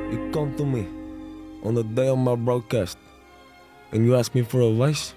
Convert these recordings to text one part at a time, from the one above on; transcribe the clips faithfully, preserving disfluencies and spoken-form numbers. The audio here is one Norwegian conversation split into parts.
You come to me on the day of my broadcast and you ask me for advice?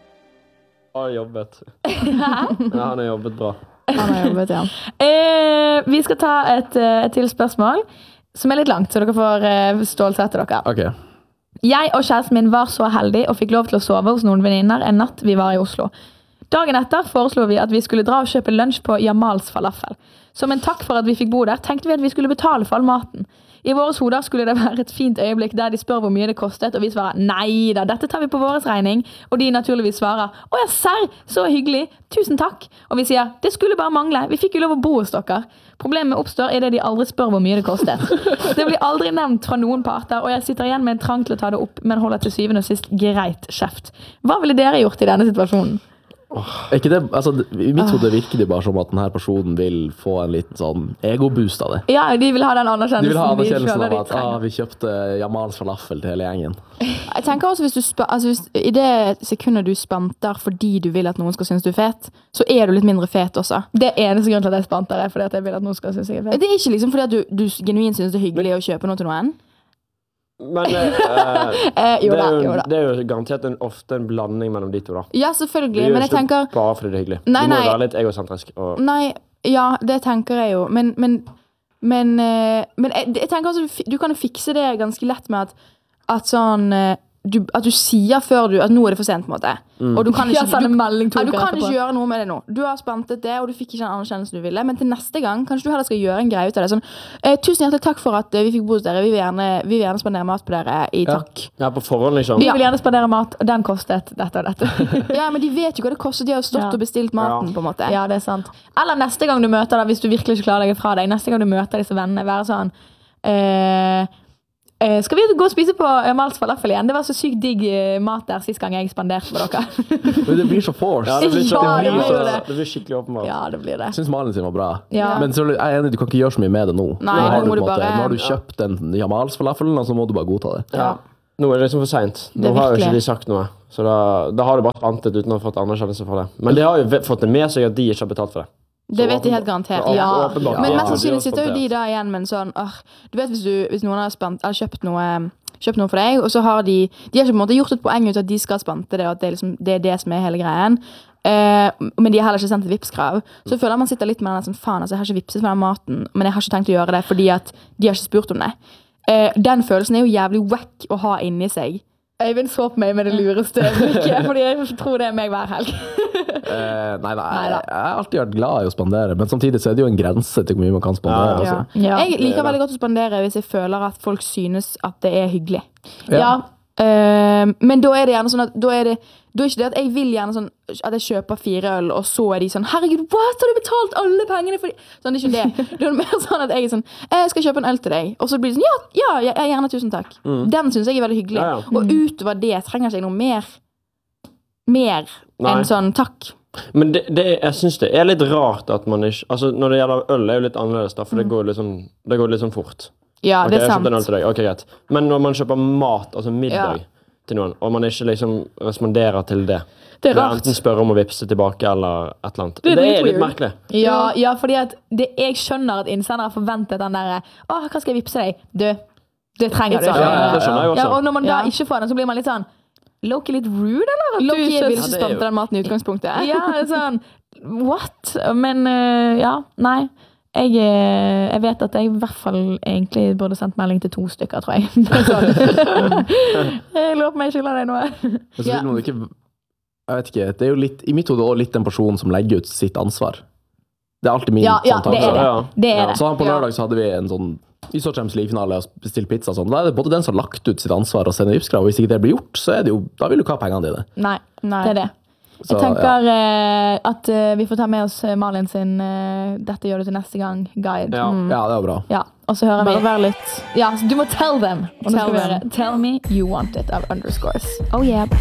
Han har jobbet. Ja, han har jobbet bra. Han har jobbet, ja. Eh, vi skal ta et, et til spørsmål, som er litt langt, så dere får eh, stålsette dere. Ok. Jeg og kjæresten min var så heldig og fikk lov til å sove hos noen venninner en natt vi var i Oslo. Dagen etter foreslo vi at vi skulle dra og kjøpe lunsj på Jamals falafel. Som en takk for at vi fikk bo der, tenkte vi at vi skulle betale for all maten. I våre hoder skulle det være et fint øyeblikk der de spør hvor mye det kostet, og vi svarer nei da, dette tar vi på våres regning, og de naturligvis svarer å ja, serr, så hyggelig, tusen takk. Og vi sier, det skulle bare mangle, vi fikk jo lov å bo hos dere. Problemet oppstår i det de aldri spør hvor mye det kostet. Det blir aldri nevnt fra noen parter, og jeg sitter igjen med en trang til å ta det opp, men holder til syvende og sist greit kjeft. Hva ville dere gjort i denne situasjonen? Oh. Ikke det, altså, I mitt hode virker det bare som at denne personen vil få en liten sånn ego-boost av det. Ja, de vil ha den anerkjennelsen. De vil ha anerkjennelsen av de at ah, vi kjøpte Jamals falafel til hele gjengen. Jeg tenker også hvis du sp- altså hvis, i det sekundet du spanter fordi du vil at noen skal synes du er fet, så er du litt mindre fet også. Det er eneste grunn til at jeg spanter er fordi at jeg vil at noen skal synes jeg er fet. Det er ikke liksom fordi at du, du genuint synes det er hyggelig å kjøpe noe til noen. Men uh, eh, jo, det, er da, jo, jo da. det er jo garantert en, ofte en blanding mellom de to da. Ja, selvfølgelig, men jeg tenker bare fordi det er hyggelig. Nei, du må nei. være litt egosentrisk og... Nei, ja, det tenker jeg jo. Men, men, men, eh, men jeg, jeg tenker også du, du kan jo fikse det ganske lett med at, at sånn eh, du, at du sier før du at nå er det for sent på en måte. Mm. Og du kan ikke, Ja, du, melding ja, du kan ikke gjøre noe med det nå. Du har spantet det, og du fikk ikke den anerkjennelsen du ville. Men til neste gang, kanskje du heller skal gjøre en greie ut av det. Sånn, eh, tusen hjertelig takk for at eh, vi fikk bo hos dere. Vi vil gjerne, vi vil gjerne spandere mat på dere i takk. Ja, ja på forhånd liksom. Vi vil gjerne spandere mat, og den kostet dette og dette. Ja, men de vet jo hva det koster. De har jo stått Ja. og bestilt maten, Ja. på en måte. Ja, det er sant. Eller neste gang du møter deg, hvis du virkelig ikke klarer deg fra deg, neste gang du møter disse vennene, være sånn... Eh, Uh, skal vi gå og spise på Jamals falafel igjen? Det var så sykt digg uh, mat der sist gang jeg spanderte på dere. Men det blir så forced. Ja, det blir, så, Ja, det det blir, blir så, det. det blir skikkelig åpenbart. Ja, det blir det. Jeg synes Malin sin var bra. Ja. Men så, jeg er enig, du kan ikke gjøre så mye med det nå. Nei, nå, har nå må du, du på en måte, bare- nå har du kjøpt den Jamals falafelen, og så må du bare godta det. Ja. Nå er det liksom for sent. Det Nå er har jo ikke virkelig. de sagt noe. Så da, da har du bare spantet uten å ha fått anerkjennelse for det. Men de har jo ve- fått det med seg at de ikke har betalt for det. Det Så vet de helt åpenbart. garantert. Så Ja. åpenbart. Men Ja, mest de har sannsynlig sitter jo de spantert. da igjen med en sånn åh, du vet hvis, du, hvis noen har, spant, har kjøpt, noe, kjøpt noe for deg, og så har de de har ikke på en måte gjort et poeng ut at de skal spante det, og at det er, liksom, det, er det som er hele greien. Eh, men de har heller ikke sendt et vipskrav. Så føler jeg man sitter litt med den sånn, faen, altså, jeg har ikke vipset for den maten, men jeg har ikke tenkt å gjøre det fordi at de har ikke spurt om det. Eh, den følelsen er jo jævlig wack å ha inni seg. Øyvind så på meg med det lureste blikket, fordi jeg tror det er meg hver helg. Eh, nei, nei, Neida. jeg har alltid vært glad i å spandere, men samtidig så er det jo en grense til hvor mye man kan spandere. Ja, altså. Ja. Jeg liker veldig godt å spandere hvis jeg føler at folk synes at det er hyggelig. Ja. Ja, eh, men da er det gjerne sånn at da er det, da er ikke det at jeg vil gjerne sånn at jeg kjøper fire øl, og så er de sånn herregud, what, har du betalt alle pengene for de? Sånn, det er ikke det. Det er mer sånn at jeg er sånn jeg skal kjøpe en øl til deg, og så blir det sånn ja, ja, jeg, jeg gjerne tusen takk. Den synes jeg er veldig hyggelig. Ja, ja. Og utover det trenger ikke jeg noe mer mer Nei. enn sånn takk. Men det, det, er- jeg synes det er litt rart at man ikke... Altså, når det gjelder øl er jo litt annerledes da, for det går litt sånn, det går litt sånn fort. Ja, Ok, det er jeg sant. kjøpte en øl til deg, ok, greit. Men når man kjøper mat, altså middag, til noen, og man ikke liksom responderer til det, Det er eller rart. enten spørre om å vipse tilbake, eller et eller annet. Det Det er er, litt litt weird. merkelig. Ja, ja, fordi at det, jeg skjønner at innsender har forventet den der, åh, hva skal jeg vipse deg? Du, det trenger du Ja, ikke. Ja, det skjønner jeg også. Ja, og når man da Ja. ikke får den, så blir man litt sånn, Loki litt rude, eller? At du Loki ikke- vil Ja, ikke det er spante jo- den maten i utgangspunktet. Ja, det er sånn, what? Men eh, ja, nei. Jeg, eh, jeg vet at jeg i hvert fall egentlig burde sendt melding til to stykker, tror jeg. Det er sånn. Jeg lurer på meg, skylder deg noe. Men så Ja. vil man ikke, jeg vet ikke, det er jo litt, i mitt hode også litt den personen som legger ut sitt ansvar. Det er alltid min Ja, ja, sånn det er tanke. det. Ja. Det er Ja, det. Så på Ja. lørdag så hadde vi en sånn i så Champions League-finale og bestilt pizza og sånn. Da er det både den som har lagt ut sitt ansvar og sender vipskrav, og hvis ikke det blir gjort, så er det jo, da vil du ikke ha pengene dine. Nei, Nei. det er det. Så, Jeg tenker eh, at eh, vi får ta med oss Malin sin eh, dette gjør du til neste gang guide. Ja. Mm. Ja, det er bra. Ja, og så hører Bare vi vær litt Ja, så du må tell them. Og nå Tell skal vi them. gjøre Tell me you want it av underscores. Oh yeah.